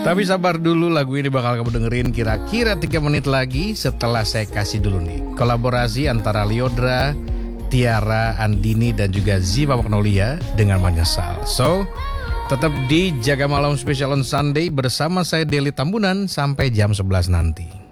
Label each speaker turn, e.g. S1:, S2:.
S1: Tapi sabar dulu, lagu ini bakal kamu dengerin kira-kira 3 menit lagi setelah saya kasih dulu nih kolaborasi antara Lyodra, Tiara, Andini dan juga Ziva Magnolia dengan Menyesal. So, tetap di Jaga Malam Special on Sunday bersama saya Deli Tambunan sampai jam 11 nanti.